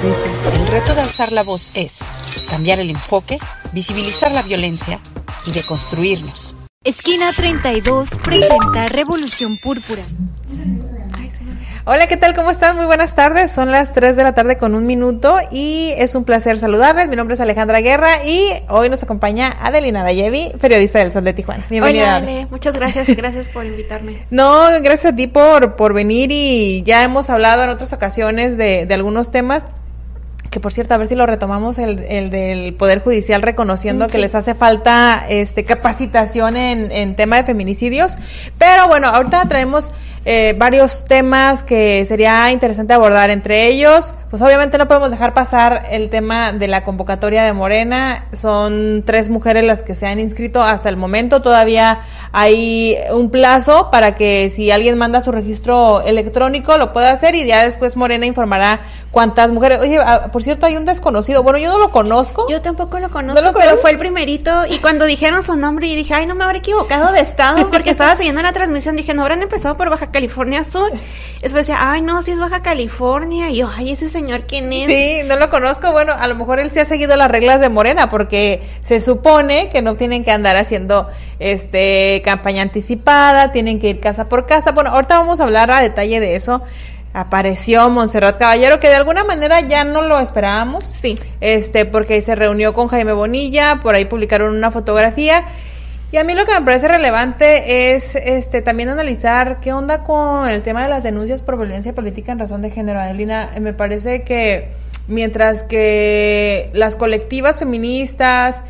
El reto de alzar la voz es cambiar el enfoque, visibilizar la violencia y deconstruirnos. Esquina 32 presenta Revolución Púrpura. Hola, ¿qué tal? ¿Cómo están? Muy buenas tardes. Son las 3 de la tarde con 1 minuto y es un placer saludarles. Mi nombre es Alejandra Guerra y hoy nos acompaña Adelina Dayevi, periodista del Sol de Tijuana. Bienvenida. Hola, Ale. Muchas gracias. Gracias por invitarme. No, gracias a ti por venir, y ya hemos hablado en otras ocasiones de algunos temas. Que por cierto, a ver si lo retomamos, el del Poder Judicial reconociendo que les hace falta capacitación en tema de feminicidios. Pero bueno, ahorita traemos varios temas que sería interesante abordar. Entre ellos, pues obviamente no podemos dejar pasar el tema de la convocatoria de Morena. Son 3 mujeres las que se han inscrito hasta el momento. Todavía hay un plazo para que si alguien manda su registro electrónico lo pueda hacer, y ya después Morena informará cuántas mujeres. Oye, por cierto, hay un desconocido. Bueno, yo no lo conozco. Yo tampoco lo conozco, pero fue el primerito. Y cuando dijeron su nombre, y dije, ay, no me habré equivocado de estado, porque estaba siguiendo la transmisión. Dije, no habrán empezado por Baja California Sur. Después decía, ay, no, sí es Baja California. Y yo, ay, ese señor, ¿quién es? Sí, no lo conozco. Bueno, a lo mejor él sí ha seguido las reglas de Morena, porque se supone que no tienen que andar haciendo campaña anticipada, tienen que ir casa por casa. Bueno, ahorita vamos a hablar a detalle de eso. Apareció Montserrat Caballero, que de alguna manera ya no lo esperábamos. Sí. Porque se reunió con Jaime Bonilla, por ahí publicaron una fotografía. Y a mí lo que me parece relevante es también analizar qué onda con el tema de las denuncias por violencia política en razón de género. Adelina, me parece que mientras que las colectivas feministas,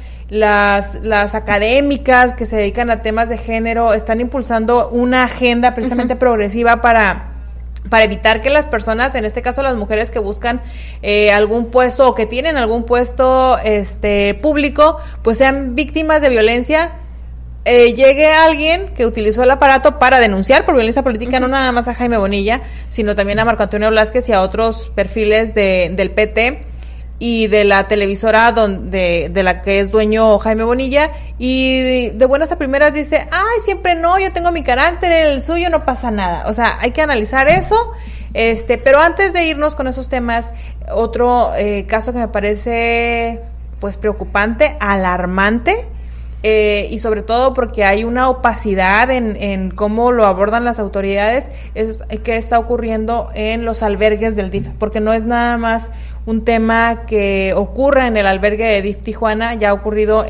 las académicas que se dedican a temas de género están impulsando una agenda precisamente progresiva para evitar que las personas, en este caso las mujeres que buscan algún puesto o que tienen algún puesto público, pues sean víctimas de violencia, llegue alguien que utilizó el aparato para denunciar por violencia política, no nada más a Jaime Bonilla, sino también a Marco Antonio Blázquez y a otros perfiles del PT y de la televisora de la que es dueño Jaime Bonilla, y de buenas a primeras dice, ay, siempre no, yo tengo mi carácter, el suyo no pasa nada. O sea, hay que analizar eso. Pero antes de irnos con esos temas, otro caso que me parece pues preocupante, alarmante, y sobre todo porque hay una opacidad en cómo lo abordan las autoridades, es que está ocurriendo en los albergues del DIF, porque no es nada más un tema que ocurra en el albergue de DIF Tijuana, ya ha ocurrido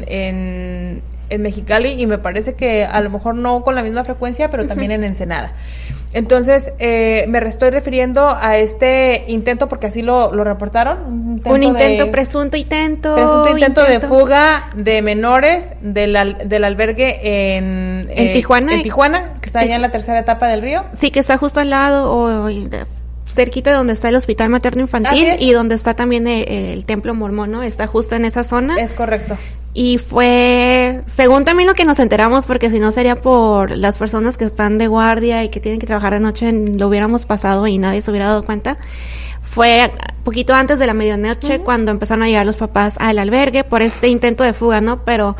en Mexicali, y me parece que a lo mejor no con la misma frecuencia, pero también en Ensenada. Entonces, me estoy refiriendo a este intento, porque así lo reportaron. Presunto intento de fuga de menores del albergue en Tijuana. En Tijuana, que está allá en la tercera etapa del río. Sí, que está justo al lado, cerquita de donde está el Hospital Materno Infantil y donde está también el Templo Mormón, ¿no? Está justo en esa zona. Es correcto. Y fue, según también lo que nos enteramos, porque si no sería por las personas que están de guardia y que tienen que trabajar de noche, lo hubiéramos pasado y nadie se hubiera dado cuenta. Fue poquito antes de la medianoche cuando empezaron a llegar los papás al albergue por este intento de fuga, ¿no? Pero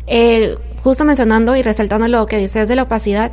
justo mencionando y resaltando lo que dices de la opacidad,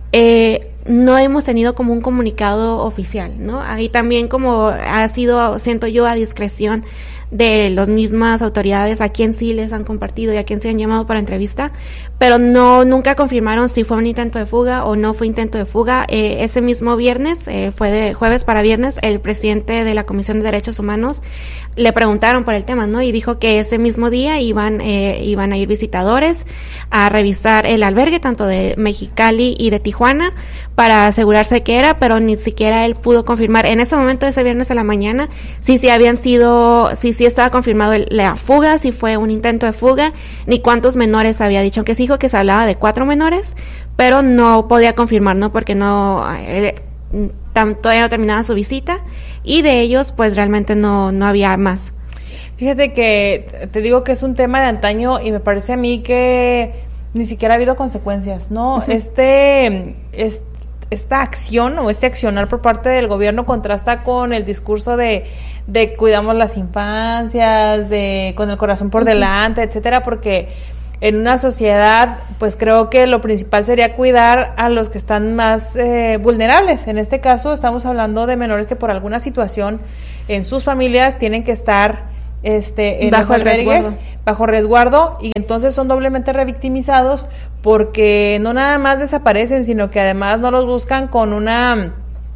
no hemos tenido como un comunicado oficial, ¿no? Ahí también como ha sido, siento yo, a discreción de las mismas autoridades a quien sí les han compartido y a quien se han llamado para entrevista, pero nunca confirmaron si fue un intento de fuga o no fue intento de fuga. Ese mismo viernes, fue de jueves para viernes, el presidente de la Comisión de Derechos Humanos le preguntaron por el tema, ¿no? Y dijo que ese mismo día iban a ir visitadores a revisar el albergue, tanto de Mexicali y de Tijuana, para asegurarse que era, pero ni siquiera él pudo confirmar en ese momento, ese viernes a la mañana, si sí estaba confirmado la fuga, si fue un intento de fuga, ni cuántos menores había dicho, aunque sí dijo que se hablaba de 4 menores, pero no podía confirmar, ¿no? Porque todavía no terminaba su visita, y de ellos pues realmente no había más. Fíjate que te digo que es un tema de antaño, y me parece a mí que ni siquiera ha habido consecuencias, ¿no? Uh-huh. Esta acción o este accionar por parte del gobierno contrasta con el discurso de cuidamos las infancias, con el corazón por delante, etcétera, porque en una sociedad, pues creo que lo principal sería cuidar a los que están más vulnerables. En este caso estamos hablando de menores que por alguna situación en sus familias tienen que estar en bajo los albergues, resguardo. bajo resguardo, y entonces son doblemente revictimizados porque no nada más desaparecen, sino que además no los buscan con una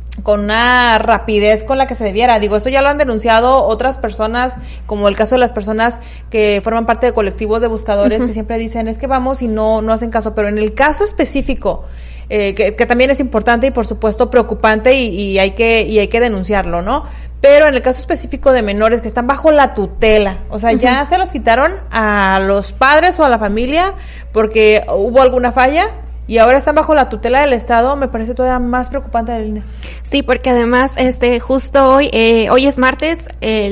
rapidez con la que se debiera. Digo, esto ya lo han denunciado otras personas, como el caso de las personas que forman parte de colectivos de buscadores, uh-huh, que siempre dicen, es que vamos y no hacen caso, pero en el caso específico, que también es importante y por supuesto preocupante y hay que denunciarlo, ¿no? Pero en el caso específico de menores que están bajo la tutela, o sea, uh-huh, ya se los quitaron a los padres o a la familia porque hubo alguna falla, y ahora están bajo la tutela del Estado, me parece todavía más preocupante, Adelina. Sí, porque además, justo hoy es martes,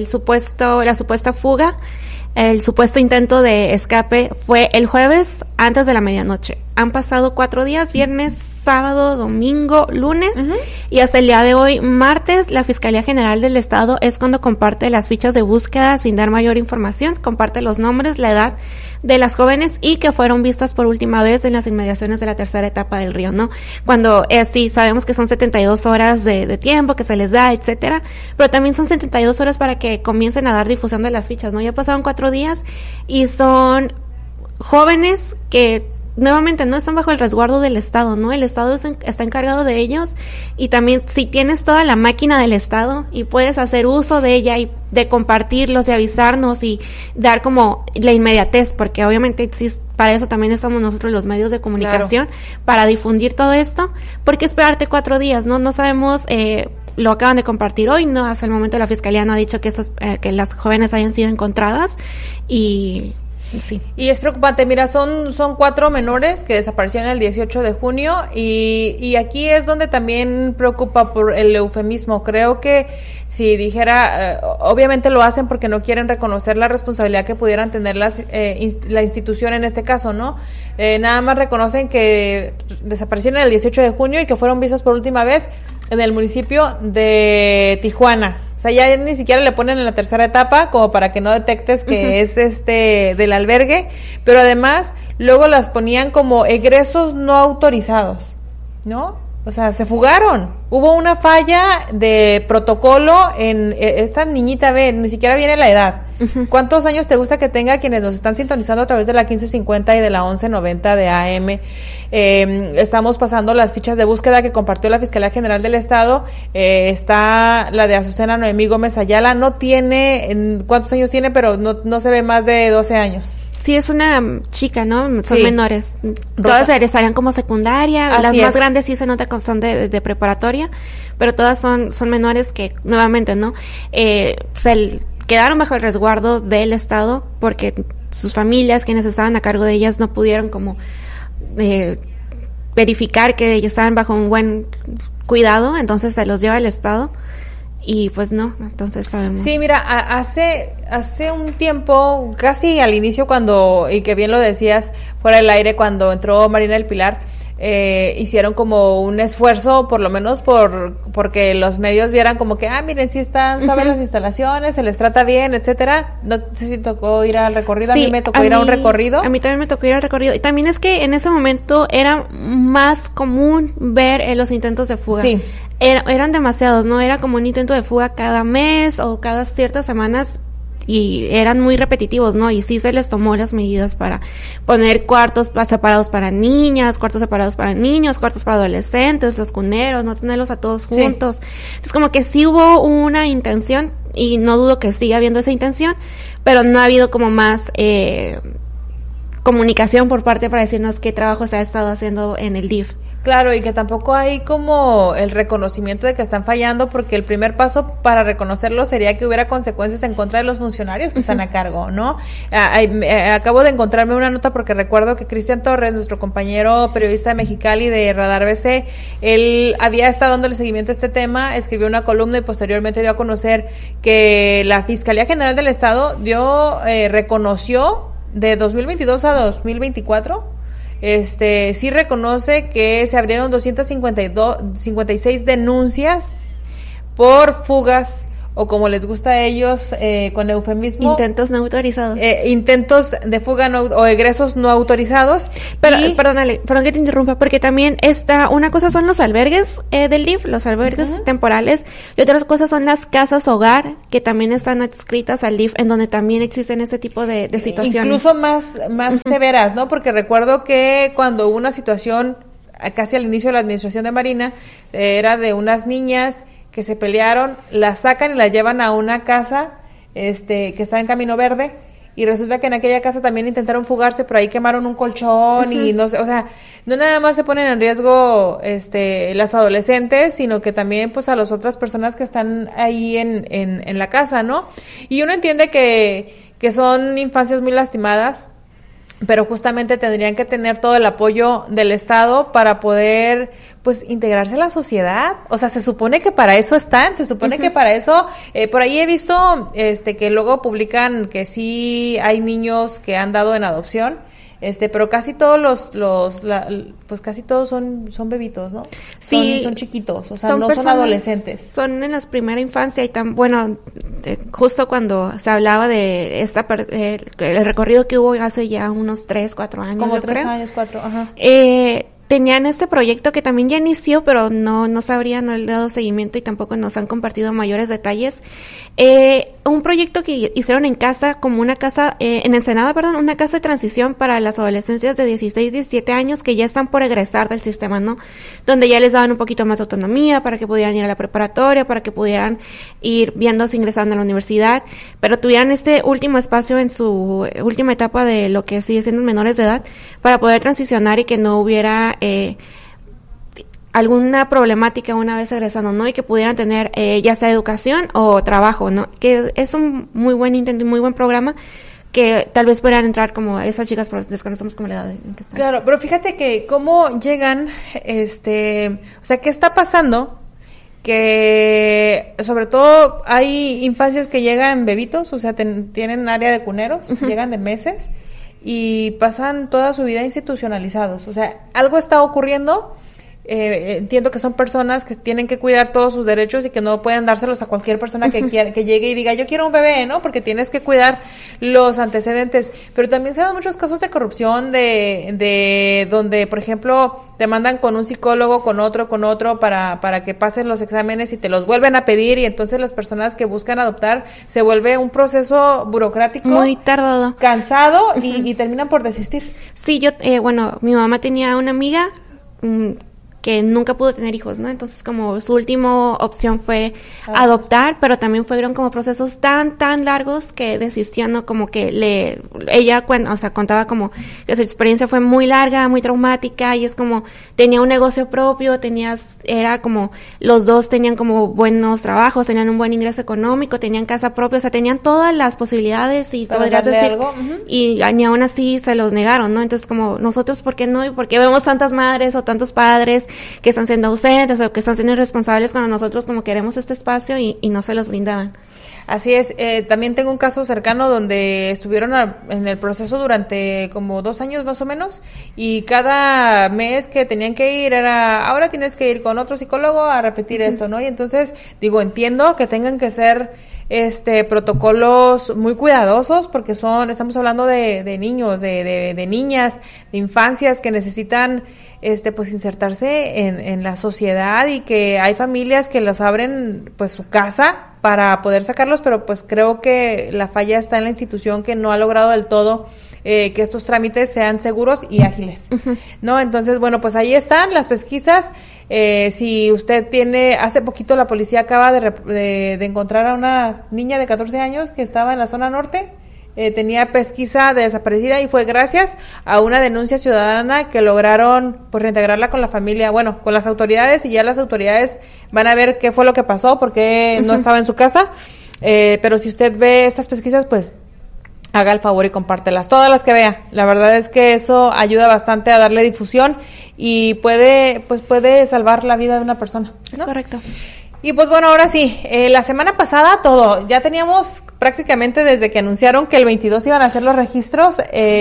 la supuesta fuga, el supuesto intento de escape fue el jueves antes de la medianoche. Han pasado 4 días, viernes, sábado, domingo, lunes, uh-huh, y hasta el día de hoy, martes, la Fiscalía General del Estado es cuando comparte las fichas de búsqueda sin dar mayor información, comparte los nombres, la edad de las jóvenes y que fueron vistas por última vez en las inmediaciones de la tercera etapa del río, ¿no? Cuando sí, sabemos que son 72 horas de tiempo que se les da, etcétera, pero también son 72 horas para que comiencen a dar difusión de las fichas, ¿no? Ya pasaron 4 días y son jóvenes que nuevamente no están bajo el resguardo del Estado, ¿no? El Estado está encargado de ellos, y también si tienes toda la máquina del Estado y puedes hacer uso de ella y de compartirlos y avisarnos y dar como la inmediatez, porque obviamente para eso también estamos nosotros los medios de comunicación, claro, para difundir todo esto. ¿Por qué esperarte 4 días? No sabemos, lo acaban de compartir hoy, no, hasta el momento la Fiscalía no ha dicho que las jóvenes hayan sido encontradas, y sí. Y es preocupante, mira, son 4 menores que desaparecieron el 18 de junio y aquí es donde también preocupa por el eufemismo. Creo que si dijera, obviamente lo hacen porque no quieren reconocer la responsabilidad que pudieran tener la institución en este caso, ¿no? Nada más reconocen que desaparecieron el 18 de junio y que fueron vistas por última vez en el municipio de Tijuana. O sea, ya ni siquiera le ponen en la tercera etapa como para que no detectes que uh-huh, es del albergue, pero además luego las ponían como egresos no autorizados, ¿no? O sea, se fugaron. Hubo una falla de protocolo en esta niñita, ni siquiera viene la edad. Uh-huh. ¿Cuántos años te gusta que tenga quienes nos están sintonizando a través de la 1550 y de la 1190 de AM? Estamos pasando las fichas de búsqueda que compartió la Fiscalía General del Estado. Está la de Azucena Noemí Gómez Ayala. No tiene, ¿cuántos años tiene? Pero no se ve más de 12 años. Sí, es una chica, ¿no? Son sí, menores. Todas egresarían como secundaria. Así las es. Más grandes sí se nota que son de preparatoria, pero todas son menores que, nuevamente, ¿no? Se quedaron bajo el resguardo del Estado porque sus familias, quienes estaban a cargo de ellas, no pudieron como verificar que ellas estaban bajo un buen cuidado, entonces se los lleva el Estado. Y pues no, entonces sabemos. Sí, mira, hace un tiempo, casi al inicio y que bien lo decías fuera del aire, cuando entró Marina del Pilar, hicieron como un esfuerzo, por lo menos porque los medios vieran como que, miren, sí están suaves las instalaciones, se les trata bien, etcétera. No sé si tocó ir al recorrido, sí, a mí me tocó ir a un recorrido. A mí también me tocó ir al recorrido. Y también es que en ese momento era más común ver los intentos de fuga. Sí. Eran demasiados, ¿no? Era como un intento de fuga cada mes o cada ciertas semanas, y eran muy repetitivos, ¿no? Y sí se les tomó las medidas para poner cuartos separados para niñas, cuartos separados para niños, cuartos para adolescentes, los cuneros, no tenerlos a todos juntos. Sí. Entonces, como que sí hubo una intención, y no dudo que siga habiendo esa intención, pero no ha habido como más comunicación por parte para decirnos qué trabajo se ha estado haciendo en el DIF. Claro, y que tampoco hay como el reconocimiento de que están fallando, porque el primer paso para reconocerlo sería que hubiera consecuencias en contra de los funcionarios que están a cargo, ¿no? Acabo de encontrarme una nota porque recuerdo que Cristian Torres, nuestro compañero periodista de Mexicali de Radar BC, él había estado dándole seguimiento a este tema, escribió una columna y posteriormente dio a conocer que la Fiscalía General del Estado reconoció de 2022 a 2024, sí reconoce que se abrieron 256 denuncias por fugas o como les gusta a ellos, con eufemismo. Intentos no autorizados. Intentos de fuga o egresos no autorizados. Pero, perdón que te interrumpa, porque también una cosa son los albergues del DIF, los albergues temporales, y otras cosas son las casas hogar, que también están adscritas al DIF, en donde también existen este tipo de situaciones. Incluso más severas, ¿no? Porque recuerdo que cuando hubo una situación, casi al inicio de la administración de Marina, era de unas niñas que se pelearon, las sacan y las llevan a una casa que está en Camino Verde, y resulta que en aquella casa también intentaron fugarse, pero ahí quemaron un colchón y no sé, o sea, no nada más se ponen en riesgo las adolescentes, sino que también pues a las otras personas que están ahí en la casa, ¿no? Y uno entiende que son infancias muy lastimadas, pero justamente tendrían que tener todo el apoyo del Estado para poder, pues, integrarse a la sociedad. O sea, se supone que para eso están, se supone que para eso, por ahí he visto, que luego publican que sí hay niños que han dado en adopción, pero casi todos pues casi todos son bebitos, ¿no? Sí, son chiquitos, o sea, no son adolescentes. Son en la primera infancia y justo cuando se hablaba de el recorrido que hubo hace ya unos 3, 4 años. Como 3 años, 4, ajá. Tenían este proyecto que también ya inició, pero no le he dado seguimiento y tampoco nos han compartido mayores detalles. Un proyecto que hicieron en casa, como una casa, en Ensenada, una casa de transición para las adolescencias de 16, 17 años que ya están por egresar del sistema, ¿no? Donde ya les daban un poquito más de autonomía para que pudieran ir a la preparatoria, para que pudieran ir viendo si ingresaban a la universidad, pero tuvieran este último espacio en su última etapa de lo que sigue siendo menores de edad, para poder transicionar y que no hubiera alguna problemática una vez egresando, ¿no? Y que pudieran tener ya sea educación o trabajo, ¿no? Que es un muy buen intento y muy buen programa que tal vez puedan entrar como esas chicas, pero desconocemos como la edad en que están. Claro, pero fíjate que cómo llegan, o sea, ¿qué está pasando? Que sobre todo hay infancias que llegan bebitos, o sea, tienen área de cuneros, llegan de meses y pasan toda su vida institucionalizados. O sea, algo está ocurriendo. Entiendo que son personas que tienen que cuidar todos sus derechos y que no pueden dárselos a cualquier persona que quiera, que llegue y diga yo quiero un bebé, ¿no? Porque tienes que cuidar los antecedentes. Pero también se dan muchos casos de corrupción de donde, por ejemplo, te mandan con un psicólogo, con otro para que pases los exámenes y te los vuelven a pedir, y entonces las personas que buscan adoptar se vuelve un proceso burocrático muy tardado, cansado y terminan por desistir. Sí, mi mamá tenía una amiga que nunca pudo tener hijos, ¿no? Entonces, como su última opción fue adoptar, pero también fueron como procesos tan largos que desistió, ¿no? Como que ella contaba como que su experiencia fue muy larga, muy traumática, y es como, tenía un negocio propio, era como, los dos tenían como buenos trabajos, tenían un buen ingreso económico, tenían casa propia, o sea, tenían todas las posibilidades y podrías decir, algo. Y ni aún así se los negaron, ¿no? Entonces, como, nosotros, ¿por qué no? ¿Y por qué vemos tantas madres o tantos padres que están siendo ausentes o que están siendo irresponsables cuando nosotros como queremos este espacio y no se los brindaban? Así es, también tengo un caso cercano donde estuvieron en el proceso durante como 2 años más o menos, y cada mes que tenían que ir era, ahora tienes que ir con otro psicólogo a repetir esto, ¿no? Y entonces, entiendo que tengan que ser protocolos muy cuidadosos, porque estamos hablando de niños, de niñas, de infancias que necesitan pues insertarse en la sociedad, y que hay familias que los abren pues su casa para poder sacarlos, pero pues creo que la falla está en la institución, que no ha logrado del todo que estos trámites sean seguros y ágiles, ¿no? Entonces, pues ahí están las pesquisas. Si usted hace poquito la policía acaba de encontrar a una niña de 14 años que estaba en la zona norte, tenía pesquisa de desaparecida, y fue gracias a una denuncia ciudadana que lograron pues reintegrarla con la familia, con las autoridades, y ya las autoridades van a ver qué fue lo que pasó, porque no estaba en su casa, pero si usted ve estas pesquisas, pues haga el favor y compártelas, todas las que vea. La verdad es que eso ayuda bastante a darle difusión y puede salvar la vida de una persona, ¿no? Es correcto. Y ahora sí, la semana pasada ya teníamos prácticamente desde que anunciaron que el 22 iban a hacer los registros,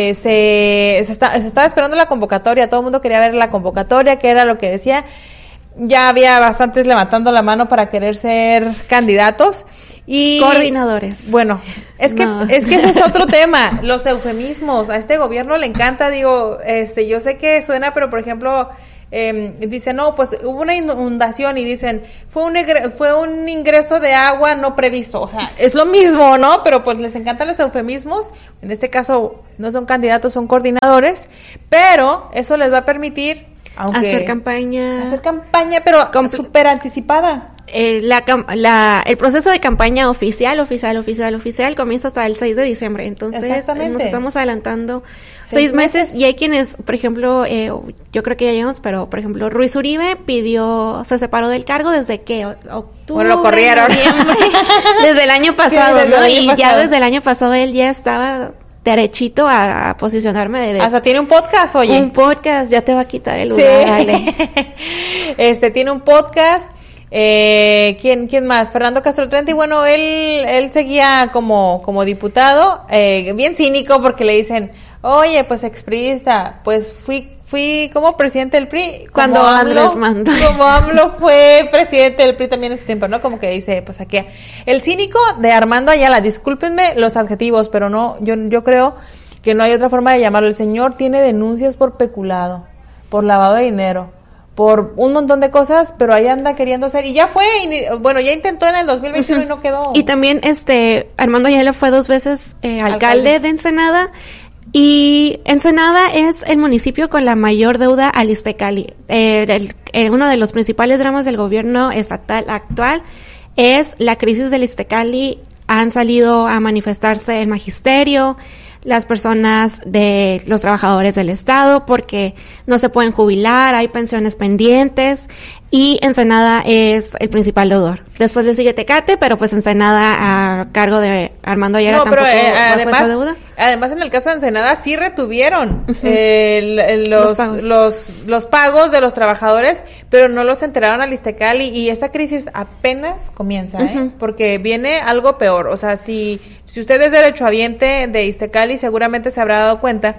se estaba esperando la convocatoria, todo el mundo quería ver la convocatoria, qué era lo que decía. ya había bastantes levantando la mano para querer ser candidatos y coordinadores. Bueno, es que ese es otro tema, los eufemismos. A este gobierno le encanta, digo, yo sé que suena, pero por ejemplo, dicen, no, pues hubo una inundación y dicen, fue un ingreso de agua no previsto. O sea, es lo mismo, ¿no? Pero pues les encantan los eufemismos. En este caso no son candidatos, son coordinadores, pero eso les va a permitir hacer campaña, pero súper anticipada. El proceso de campaña oficial comienza hasta el 6 de diciembre. Entonces nos estamos adelantando 6 meses. Y hay quienes, por ejemplo, yo creo que ya llegamos, pero por ejemplo Ruiz Uribe se separó del cargo desde que octubre, lo corrieron desde el año pasado, ¿no? Ya desde el año pasado él ya estaba derechito a posicionarme hasta tiene un podcast, oye. Un podcast, ya te va a quitar el lugar, dale. Tiene un podcast. ¿Quién más? Fernando Castro Trenta, y bueno, él seguía como diputado, bien cínico porque le dicen, oye, pues expriista, pues fui como presidente del PRI. Cuando Andrés mandó. Como AMLO fue presidente del PRI también en su tiempo, ¿no? Como que dice, pues aquí, el cínico de Armando Ayala, discúlpenme los adjetivos, pero no, yo creo que no hay otra forma de llamarlo. El señor tiene denuncias por peculado, por lavado de dinero, por un montón de cosas, pero ahí anda queriendo ser, y ya fue, ya intentó en el 2021 y no quedó. Y también Armando Ayala fue 2 veces alcalde de Ensenada, y Ensenada es el municipio con la mayor deuda al Iztecali. Uno de los principales dramas del gobierno estatal actual es la crisis del Iztecali. Han salido a manifestarse el magisterio, las personas de los trabajadores del Estado, porque no se pueden jubilar, hay pensiones pendientes, y Ensenada es el principal deudor. Después le sigue Tecate, pero pues Ensenada a cargo de Armando Ayala tampoco bajó esa deuda. Además, en el caso de Ensenada sí retuvieron los pagos de los trabajadores, pero no los enteraron al Iztecali, y esa crisis apenas comienza, porque viene algo peor. O sea, si usted es derechohabiente de Iztecali, seguramente se habrá dado cuenta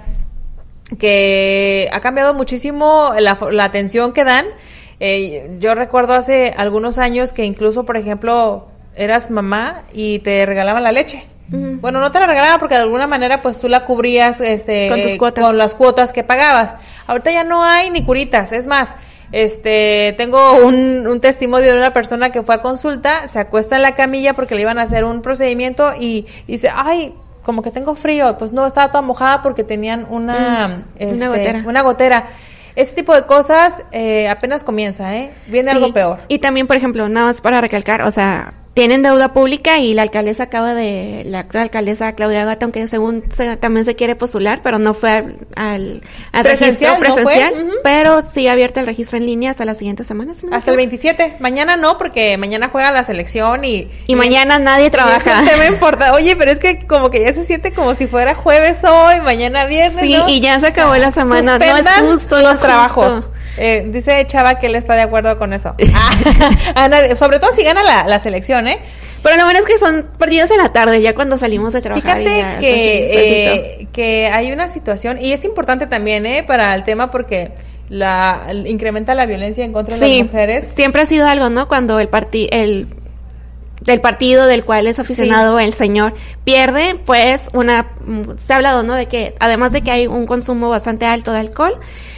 que ha cambiado muchísimo la atención que dan. Yo recuerdo hace algunos años que incluso, por ejemplo, eras mamá y te regalaban la leche. Bueno, no te la regalaban porque de alguna manera pues tú la cubrías con tus cuotas, con las cuotas que pagabas. Ahorita ya no hay ni curitas, es más, tengo un testimonio de una persona que fue a consulta, se acuesta en la camilla porque le iban a hacer un procedimiento y dice, ay, como que tengo frío. Pues no, estaba toda mojada porque tenían una gotera. Ese tipo de cosas apenas comienza, viene algo peor. Y también, por ejemplo, nada más para recalcar, o sea, tienen deuda pública y la actual alcaldesa Claudia Gata, aunque también se quiere postular, pero no fue al registro presencial, ¿no fue? Pero sí abierto el registro en línea hasta las siguientes semanas. ¿No? Hasta el 27, mañana no, porque mañana juega la selección y mañana nadie trabaja. Es un tema importante. Oye, pero es que como que ya se siente como si fuera jueves hoy, mañana viernes, sí, ¿no? Y ya se acabó la semana, no es justo los trabajos. Dice Chava que él está de acuerdo con eso. Sobre todo si gana la selección, Pero lo bueno es que son partidos en la tarde, ya cuando salimos de trabajar. Fíjate que hay una situación, y es importante también, para el tema, porque incrementa la violencia en contra de las mujeres. Siempre ha sido algo, ¿no? Cuando del partido del cual es aficionado el señor pierde, pues se ha hablado, ¿no? De que además de que hay un consumo bastante alto de alcohol,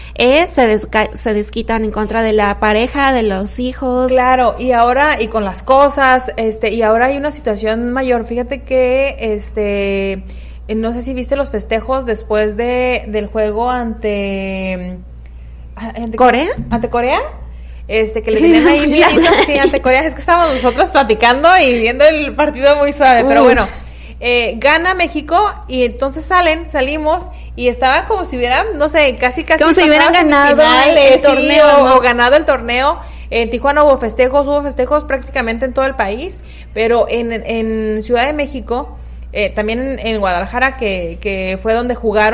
se desquitan en contra de la pareja, de los hijos. Claro, y ahora, y con las cosas, y ahora hay una situación mayor. Fíjate que, no sé si viste los festejos después del juego ante ¿Corea? ¿Ante Corea? Que le tenían ahí viendo, sí, ante Corea. Es que estábamos nosotros platicando y viendo el partido muy suave, pero bueno. Gana México y entonces salimos y estaba como si hubieran, no sé, casi como si hubieran ganado el torneo, ¿no? O ganado el torneo. En Tijuana hubo festejos prácticamente en todo el país, pero en Ciudad de México, también en Guadalajara, que fue donde jugaron,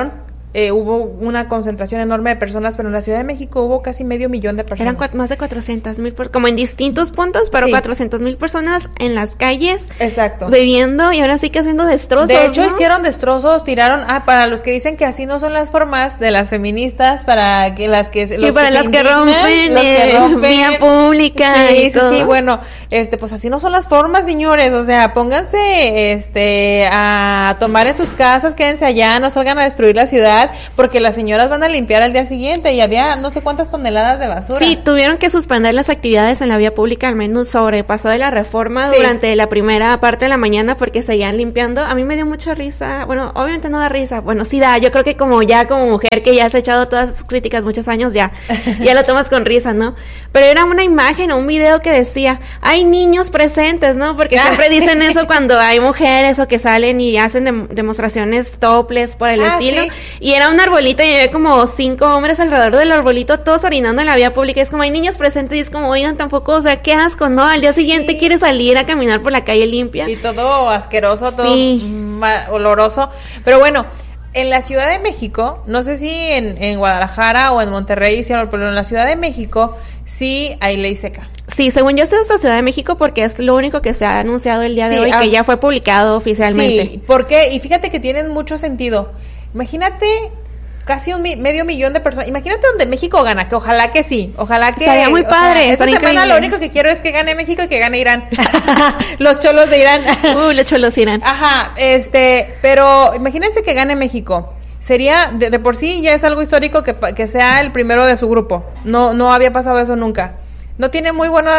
hubo una concentración enorme de personas, pero en la Ciudad de México hubo casi 500,000 de personas. Eran más de 400,000, como en distintos puntos, pero 400,000 personas en las calles. Exacto. Bebiendo y ahora sí que haciendo destrozos. De hecho, ¿no? hicieron destrozos, tiraron, para los que dicen que así no son las formas de las feministas, para que las que y para las que rompen vía pública. Sí, bueno, pues así no son las formas, señores, o sea, pónganse, a tomar en sus casas, quédense allá, no salgan a destruir la ciudad, porque las señoras van a limpiar al día siguiente y había no sé cuántas toneladas de basura. Sí, tuvieron que suspender las actividades en la vía pública, al menos sobrepasó de la Reforma durante la primera parte de la mañana porque seguían limpiando. A mí me dio mucha risa, bueno, obviamente no da risa, bueno, sí da, yo creo que como mujer que ya has echado todas sus críticas muchos años, ya lo tomas con risa, ¿no? Pero era una imagen o un video que decía, hay niños presentes, ¿no? Porque siempre dicen eso cuando hay mujeres o que salen y hacen demostraciones topless por el estilo. Sí. Y era un arbolito y había como 5 hombres alrededor del arbolito, todos orinando en la vía pública. Es como hay niños presentes y es como, oigan, tampoco, o sea, qué asco, ¿no? Al día siguiente quiere salir a caminar por la calle limpia. Y todo asqueroso, todo oloroso. Pero bueno, en la Ciudad de México, no sé si en Guadalajara o en Monterrey hicieron, pero en la Ciudad de México sí hay ley seca. Sí, según yo, esta es la Ciudad de México porque es lo único que se ha anunciado el día de hoy, que ya fue publicado oficialmente. Sí, porque, y fíjate que tienen mucho sentido. Imagínate casi 500,000 de personas. Imagínate donde México gana, que ojalá que sí, ojalá que... Sería muy padre. Esta semana lo único que quiero es que gane México y que gane Irán. Los cholos de Irán. Los cholos de Irán. Ajá, pero imagínense que gane México. Sería, de por sí ya es algo histórico que sea el primero de su grupo. No había pasado eso nunca. No tiene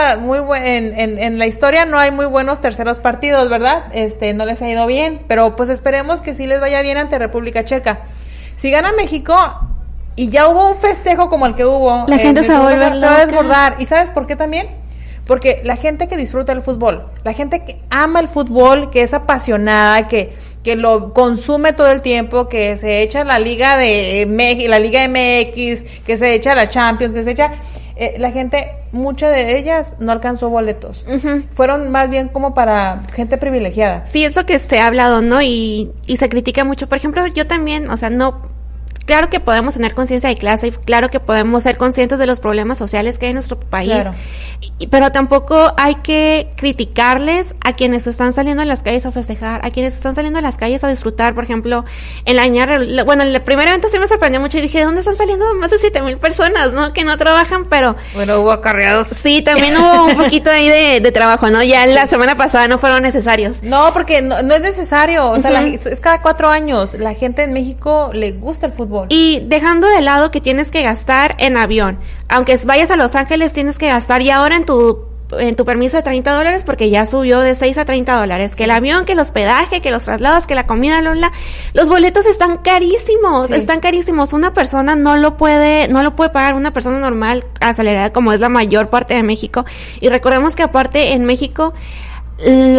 en la historia no hay muy buenos terceros partidos, ¿verdad? No les ha ido bien, pero pues esperemos que sí les vaya bien ante República Checa. Si gana México y ya hubo un festejo como el que hubo, la gente se va a desbordar. ¿Y sabes por qué también? Porque la gente que disfruta el fútbol, la gente que ama el fútbol, que es apasionada, que lo consume todo el tiempo, que se echa la Liga de la Liga MX, que se echa la Champions, que se echa... la gente, muchas de ellas no alcanzó boletos. Uh-huh. Fueron más bien como para gente privilegiada. Sí, eso que se ha hablado, ¿no? Y se critica mucho. Por ejemplo, yo también, o sea, claro que podemos tener conciencia de clase y claro que podemos ser conscientes de los problemas sociales que hay en nuestro país, claro. Pero tampoco hay que criticarles a quienes están saliendo en las calles a festejar, a quienes están saliendo en las calles a disfrutar. Por ejemplo, en el primer evento sí me sorprendió mucho y dije, ¿de dónde están saliendo más de 7,000 personas, no? Que no trabajan, pero... Bueno, hubo acarreados. Sí, también hubo un poquito ahí de trabajo, ¿no? Ya la semana pasada no fueron necesarios. No, porque no es necesario, o sea, es cada 4 años. La gente en México le gusta el fútbol. Y dejando de lado que tienes que gastar en avión, aunque vayas a Los Ángeles tienes que gastar, y ahora en tu permiso de $30 porque ya subió de $6 a $30, que el avión, que el hospedaje, que los traslados, que la comida, los boletos están carísimos, están carísimos. Una persona no lo puede pagar, una persona normal acelerada como es la mayor parte de México. Y recordemos que aparte en México el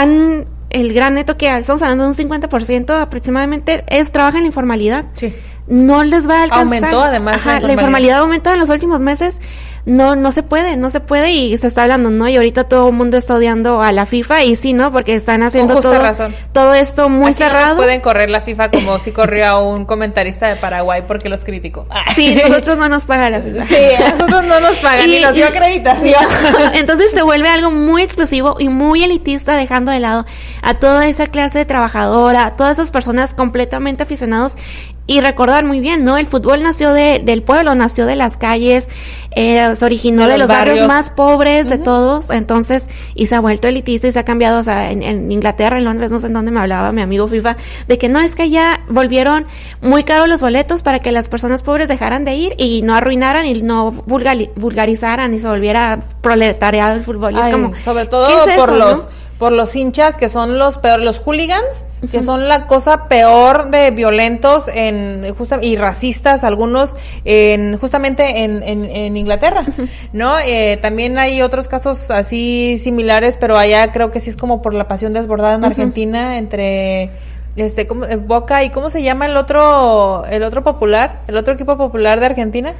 gran neto que estamos hablando de un 50% aproximadamente trabaja en la informalidad. Sí. No les va a alcanzar. Aumentó además la informalidad aumentó en los últimos meses. No se puede y se está hablando, ¿no? Y ahorita todo el mundo está odiando a la FIFA y sí, ¿no? Porque están haciendo todo esto muy aquí cerrado. No pueden correr la FIFA como si corrió a un comentarista de Paraguay porque los criticó. Sí, nosotros no nos paga la FIFA. Sí, a nosotros no nos pagan y nos dio acreditación. Entonces se vuelve algo muy exclusivo y muy elitista, dejando de lado a toda esa clase de trabajadora, a todas esas personas completamente aficionados. Y recordar muy bien, ¿no? El fútbol nació del pueblo, nació de las calles, se originó de los barrios más pobres de todos, entonces, y se ha vuelto elitista y se ha cambiado, o sea, en Inglaterra, en Londres, no sé en dónde me hablaba mi amigo FIFA, de que no, es que ya volvieron muy caros los boletos para que las personas pobres dejaran de ir y no arruinaran y no vulgarizaran y se volviera proletariado el fútbol. Y es como, sobre todo por los hinchas que son los peores, los hooligans, que son la cosa peor de violentos y racistas, algunos justamente en Inglaterra, ¿no? También hay otros casos así similares, pero allá creo que sí es como por la pasión desbordada en Argentina entre Boca y ¿cómo se llama el otro equipo popular de Argentina?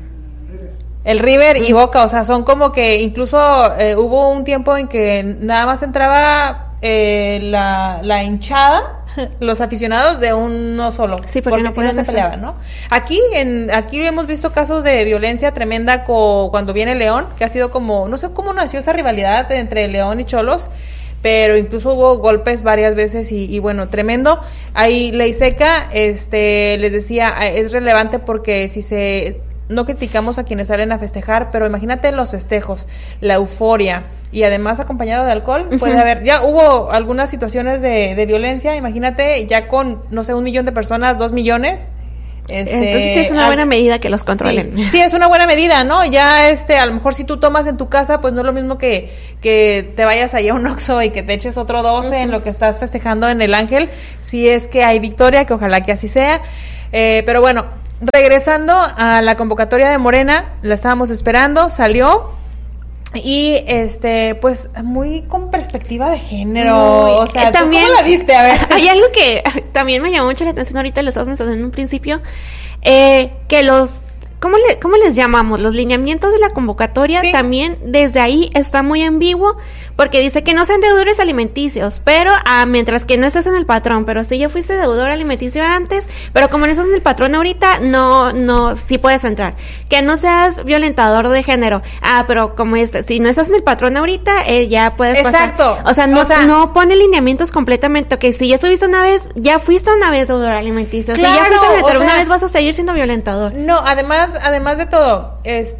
El River y Boca, o sea, son como que incluso hubo un tiempo en que nada más entraba la hinchada los aficionados de uno solo, sí, porque si no se peleaban, ¿no? Aquí hemos visto casos de violencia tremenda cuando viene León, que ha sido como, no sé cómo nació esa rivalidad entre León y Cholos, pero incluso hubo golpes varias veces y bueno, tremendo. Ahí ley seca, les decía, es relevante porque no criticamos a quienes salen a festejar, pero imagínate los festejos, la euforia y además acompañado de alcohol, puede haber, ya hubo algunas situaciones de violencia, imagínate ya con, no sé, 1 millón de personas, 2 millones. Entonces sí es una buena medida que los controlen. Sí, es una buena medida, ¿no? Ya a lo mejor si tú tomas en tu casa, pues no es lo mismo que te vayas allá a un Oxxo y que te eches otro 12 en lo que estás festejando en el Ángel, si es que hay victoria, que ojalá que así sea. Pero bueno, regresando a la convocatoria de Morena, la estábamos esperando, salió. Y pues muy con perspectiva de género, o sea, también, ¿cómo la viste? A ver. Hay algo que también me llamó mucho la atención ahorita, lo estabas mencionando en un principio, que los, ¿cómo les llamamos? Los lineamientos de la convocatoria, sí. También desde ahí está muy ambiguo, porque dice que no sean deudores alimenticios, pero mientras que no estés en el patrón, pero si ya fuiste deudor alimenticio antes, pero como no estás en el patrón ahorita, no, sí puedes entrar. Que no seas violentador de género, pero como si no estás en el patrón ahorita, ya puedes pasar. Exacto. O sea, no pone lineamientos completamente, que si ya estuviste una vez, ya fuiste una vez deudor alimenticio, claro, si ya fuiste violentador una vez, vas a seguir siendo violentador. No, además de todo,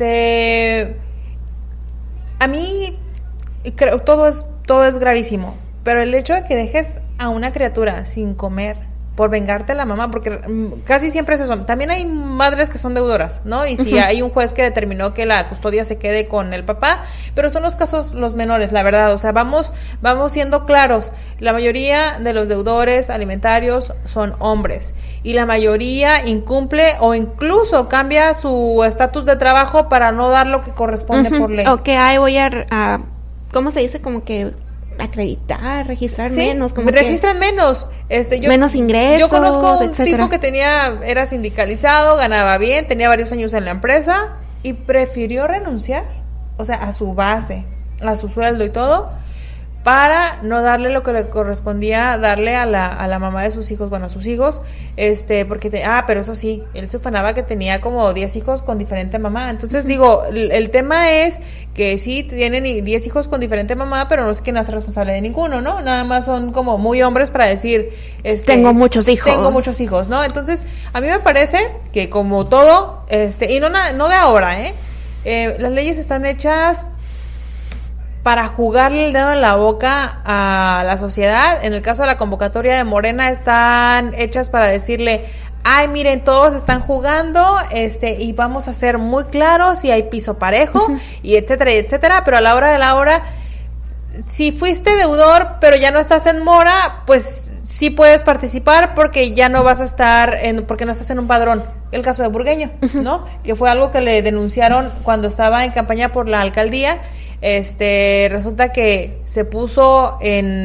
a mí creo todo es gravísimo, pero el hecho de que dejes a una criatura sin comer por vengarte a la mamá, porque casi siempre es eso. También hay madres que son deudoras, ¿no? Y si hay un juez que determinó que la custodia se quede con el papá, pero son los casos los menores, la verdad. O sea, vamos siendo claros. La mayoría de los deudores alimentarios son hombres y la mayoría incumple o incluso cambia su estatus de trabajo para no dar lo que corresponde por ley. Voy a ¿cómo se dice? Como que acreditar, registrar menos. Como registran menos. Menos ingresos, yo conozco un etcétera. tipo que era sindicalizado, ganaba bien, tenía varios años en la empresa y prefirió renunciar, o sea, a su base, a su sueldo y todo, para no darle lo que le correspondía darle a la mamá de sus hijos, bueno, a sus hijos, porque pero eso sí, él se ufanaba que tenía como 10 hijos con diferente mamá. Entonces digo, el tema es que sí tienen 10 hijos con diferente mamá, pero no es quien hace responsable de ninguno, ¿no? Nada más son como muy hombres para decir, tengo muchos hijos, ¿no? Entonces, a mí me parece que como todo, y no de ahora, las leyes están hechas para jugarle el dedo en la boca a la sociedad. En el caso de la convocatoria de Morena están hechas para decirle, ay, miren, todos están jugando, y vamos a ser muy claros y hay piso parejo, y etcétera, pero a la hora de la hora, si fuiste deudor, pero ya no estás en mora, pues sí puedes participar porque ya no vas a estar porque no estás en un padrón. El caso de Burgueño, ¿no? Que fue algo que le denunciaron cuando estaba en campaña por la alcaldía. Resulta que se puso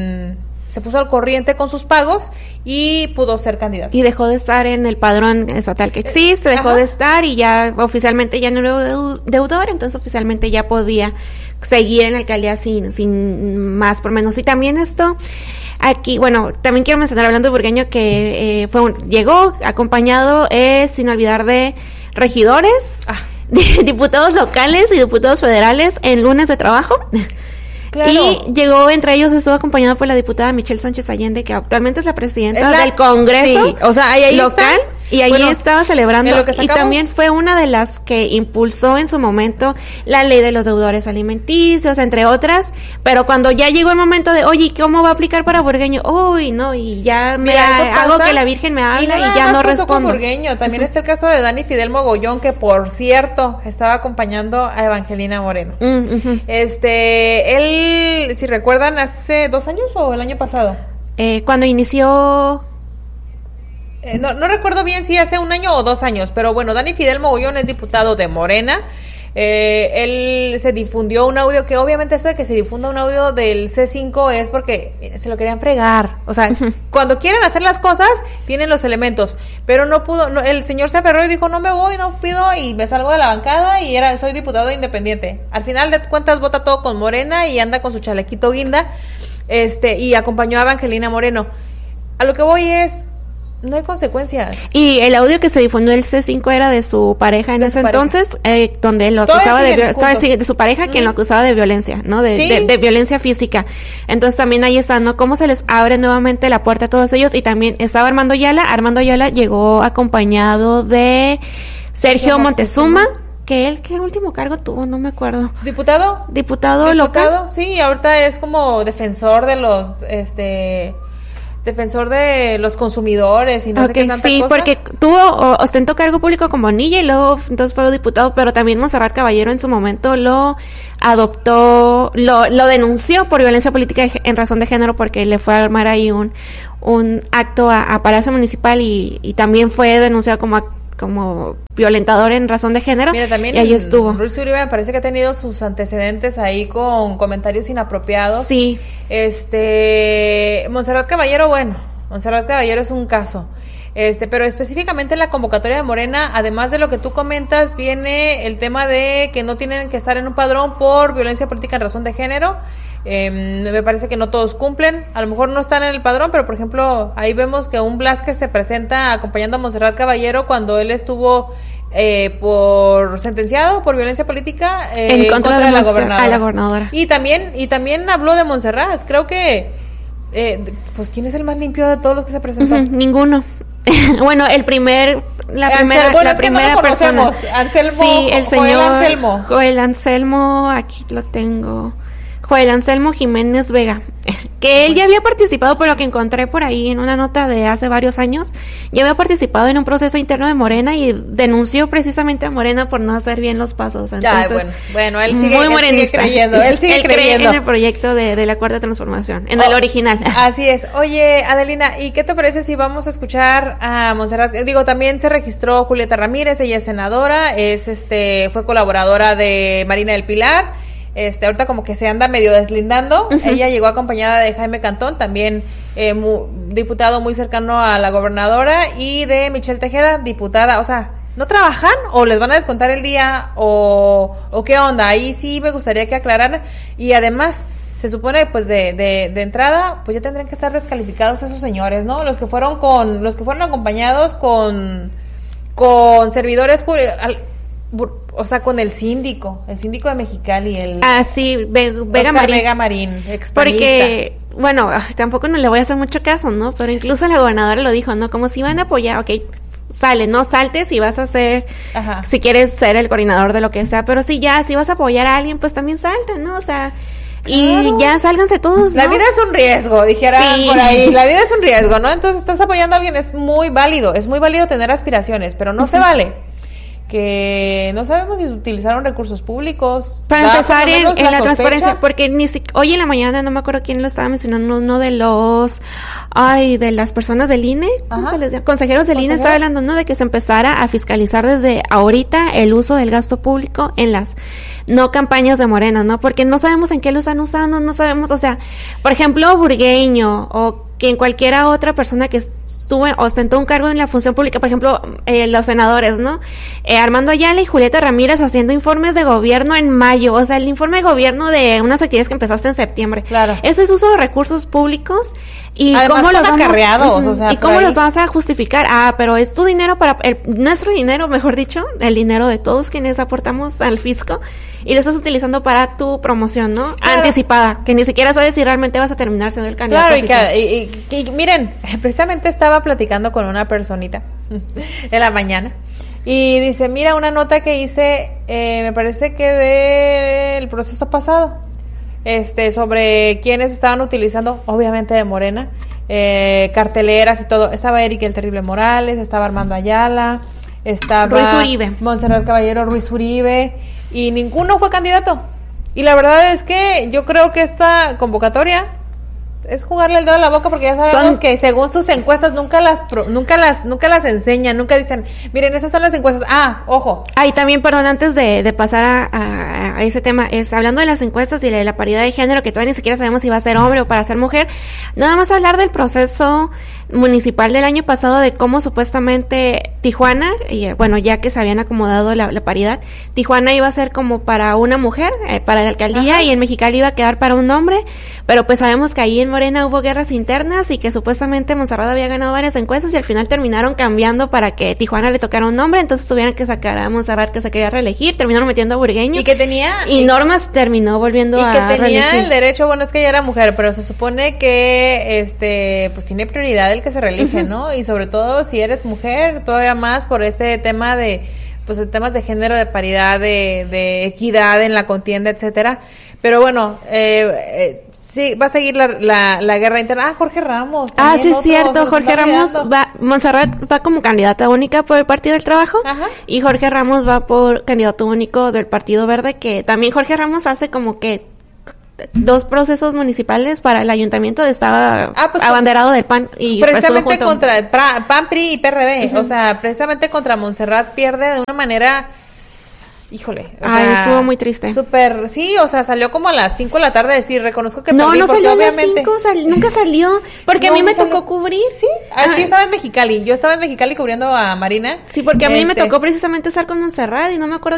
al corriente con sus pagos y pudo ser candidato. Y dejó de estar en el padrón estatal que existe, dejó de estar y ya oficialmente ya no era deudor, entonces oficialmente ya podía seguir en la alcaldía sin más por menos. Y también esto, aquí, bueno, también quiero mencionar, hablando de Burgueño, que llegó acompañado, sin olvidar, de regidores, diputados locales y diputados federales en lunes de trabajo. Claro. Y llegó, entre ellos estuvo acompañado por la diputada Michelle Sánchez Allende, que actualmente es la presidenta del Congreso, sí, o sea, ahí local, está. Y ahí estaba celebrando, y también fue una de las que impulsó en su momento la ley de los deudores alimenticios, entre otras, pero cuando ya llegó el momento de, oye, ¿cómo va a aplicar para Burgueño? Uy, no, y ya hago que la Virgen me hable y ya no respondo. Con Burgueño, también está el caso de Dani Fidel Mogollón, que por cierto, estaba acompañando a Evangelina Moreno. Él, si recuerdan, hace 2 años o el año pasado. Cuando inició... No recuerdo bien si hace 1 año o 2 años, pero bueno, Dani Fidel Mogollón es diputado de Morena. Él se difundió un audio, que obviamente eso de que se difunda un audio del C5 es porque se lo querían fregar. O sea, cuando quieren hacer las cosas, tienen los elementos, pero no pudo, el señor se aferró y dijo, no me voy, no pido, y me salgo de la bancada y soy diputado independiente. Al final de cuentas vota todo con Morena y anda con su chalequito guinda, y acompañó a Evangelina Moreno. a lo que voy es, no hay consecuencias. Y el audio que se difundió el C5 era de su pareja en ese entonces, donde lo acusaba de su pareja, quien lo acusaba de violencia, ¿no? De violencia física. Entonces también ahí está, ¿no? Cómo se les abre nuevamente la puerta a todos ellos. Y también estaba Armando Ayala llegó acompañado de Sergio Montezuma, ¿qué último cargo tuvo? No me acuerdo. ¿Diputado local? Sí, ahorita es como defensor de los consumidores y no sé qué tanta sí, cosa. Porque ostentó cargo público con Bonilla y luego entonces fue diputado, pero también Montserrat Caballero en su momento lo adoptó, lo denunció por violencia política en razón de género porque le fue a armar ahí un acto a Palacio Municipal y también fue denunciado como violentador en razón de género. Mira, también y ahí estuvo. Ruiz Uribe me parece que ha tenido sus antecedentes ahí con comentarios inapropiados. Sí. Montserrat Caballero es un caso. Pero específicamente en la convocatoria de Morena, además de lo que tú comentas, viene el tema de que no tienen que estar en un padrón por violencia política en razón de género. Me parece que no todos cumplen, a lo mejor no están en el padrón, pero por ejemplo ahí vemos que un Blázquez se presenta acompañando a Montserrat Caballero cuando él estuvo sentenciado por violencia política en contra de la gobernadora. Y también habló de Montserrat. Creo que pues ¿quién es el más limpio de todos los que se presentan? Ninguno. Bueno, la primera persona. Anselmo, sí, el señor Joel Anselmo, aquí lo tengo. Joel Anselmo Jiménez Vega, que él ya había participado, por lo que encontré por ahí en una nota de hace varios años, ya había participado en un proceso interno de Morena y denunció precisamente a Morena por no hacer bien los pasos. Entonces, bueno, él sigue creyendo. Él cree en el proyecto de la Cuarta Transformación, en el original. Así es. Oye, Adelina, ¿y qué te parece si vamos a escuchar a Montserrat? También se registró Julieta Ramírez, ella es senadora, fue colaboradora de Marina del Pilar. Ahorita como que se anda medio deslindando. Uh-huh. Ella llegó acompañada de Jaime Cantón, también diputado muy cercano a la gobernadora, y de Michelle Tejeda, diputada. O sea, ¿no trabajan o les van a descontar el día o qué onda? Ahí sí me gustaría que aclararan. Y además se supone pues de entrada pues ya tendrían que estar descalificados esos señores, ¿no? Los que fueron acompañados con servidores públicos. O sea, con el síndico de Mexicali, Vega Marín, expanista. Porque, bueno, tampoco no le voy a hacer mucho caso, ¿no? Pero incluso la gobernadora lo dijo, ¿no? Como si van a apoyar, ok, sale, no saltes y vas a ser, si quieres ser el coordinador de lo que sea, pero si vas a apoyar a alguien, pues también salta, ¿no? O sea, y ya sálganse todos, ¿no? La vida es un riesgo, dijeran por ahí, la vida es un riesgo, ¿no? Entonces estás apoyando a alguien, es muy válido tener aspiraciones, pero no se vale que no sabemos si utilizaron recursos públicos. Para empezar en la transparencia, porque hoy en la mañana, no me acuerdo quién lo estaba mencionando, uno de de las personas del INE, ¿cómo se les llama? Consejeros del INE estaba hablando, ¿no? De que se empezara a fiscalizar desde ahorita el uso del gasto público en las no campañas de Morena, ¿no? Porque no sabemos en qué lo están usando, no sabemos, o sea, por ejemplo, Burgueño o que en cualquiera otra persona que ostentó un cargo en la función pública, por ejemplo, los senadores, ¿no? Armando Ayala y Julieta Ramírez haciendo informes de gobierno en mayo, o sea, el informe de gobierno de unas actividades que empezaste en septiembre. Claro. Eso es uso de recursos públicos y además cómo los acarreados, o sea, y cómo los vas a justificar. Pero es tu dinero nuestro dinero, mejor dicho, el dinero de todos quienes aportamos al fisco y lo estás utilizando para tu promoción, ¿no? Claro. Anticipada, que ni siquiera sabes si realmente vas a terminar siendo el candidato. Claro, y miren, precisamente estaba platicando con una personita en la mañana y dice, mira, una nota que hice, me parece que del proceso pasado, sobre quiénes estaban utilizando, obviamente de Morena, carteleras y todo. Estaba Eric el Terrible Morales, estaba Armando Ayala, estaba Ruiz Uribe, Montserrat Caballero, Ruiz Uribe, y ninguno fue candidato. Y la verdad es que yo creo que esta convocatoria es jugarle el dedo a la boca, porque ya sabemos que según sus encuestas nunca las enseñan, nunca dicen, miren, esas son las encuestas. Ojo. Y también, perdón, antes de pasar a ese tema, hablando de las encuestas y de la paridad de género, que todavía ni siquiera sabemos si va a ser hombre o para ser mujer, nada más hablar del proceso municipal del año pasado de cómo supuestamente Tijuana, y bueno, ya que se habían acomodado la paridad, Tijuana iba a ser como para una mujer, para la alcaldía, Ajá. y en Mexicali iba a quedar para un hombre, pero pues sabemos que ahí en Morena hubo guerras internas y que supuestamente Montserrat había ganado varias encuestas y al final terminaron cambiando para que Tijuana le tocara un hombre, entonces tuvieron que sacar a Montserrat que se quería reelegir, terminaron metiendo a Burgueño. Y que tenía... Y Normas terminó volviendo a reelegir. Y que tenía el derecho, bueno, es que ella era mujer, pero se supone que, pues tiene prioridad el que se reelige, ¿no? Y sobre todo si eres mujer, todavía más por este tema de, pues de temas de género, de paridad, de equidad en la contienda, etcétera. Pero bueno, sí, va a seguir la guerra interna. Jorge Ramos. Sí, es cierto, Jorge Ramos Montserrat va como candidata única por el Partido del Trabajo. Ajá. Y Jorge Ramos va por candidato único del Partido Verde, que también Jorge Ramos hace como que 2 procesos municipales para el ayuntamiento, estaba abanderado del PAN y precisamente contra PAN, PRI y PRD, o sea, precisamente contra Montserrat pierde de una manera, híjole, o sea, estuvo muy triste. Súper, sí, o sea, salió como a las 5 de la tarde a decir, reconozco que perdí, no porque salió obviamente... a las 5, nunca salió, porque a mí me tocó cubrir. Sí, es que estaba en Mexicali, yo estaba en Mexicali cubriendo a Marina. Sí, porque a mí me tocó precisamente estar con Montserrat y no me acuerdo